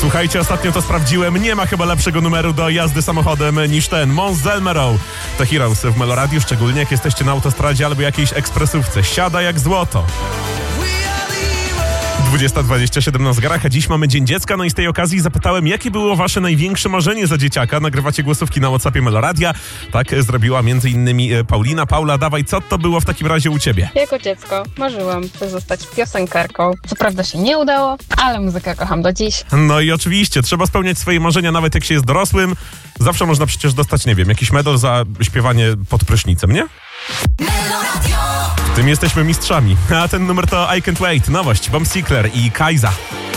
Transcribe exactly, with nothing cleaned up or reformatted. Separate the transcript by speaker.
Speaker 1: Słuchajcie, ostatnio to sprawdziłem. Nie ma chyba lepszego numeru do jazdy samochodem niż ten. Mons Zelmerau. To Heroes w Meloradiu, szczególnie jak jesteście na autostradzie albo jakiejś ekspresówce. Siada jak złoto. dwudziesta dwadzieścia siedem na zegarach, a dziś mamy Dzień Dziecka, no i z tej okazji zapytałem, jakie było wasze największe marzenie za dzieciaka. Nagrywacie głosówki na WhatsAppie Meloradia. Tak zrobiła między innymi Paulina. Paula, dawaj, co to było w takim razie u ciebie?
Speaker 2: Jako dziecko marzyłam, by zostać piosenkarką. Co prawda się nie udało, ale muzykę kocham do dziś.
Speaker 1: No i oczywiście, trzeba spełniać swoje marzenia, nawet jak się jest dorosłym. Zawsze można przecież dostać, nie wiem, jakiś medal za śpiewanie pod prysznicem, nie? W tym jesteśmy mistrzami. A ten numer to I Can't Wait, nowość, Bomb Sickler i Kajza.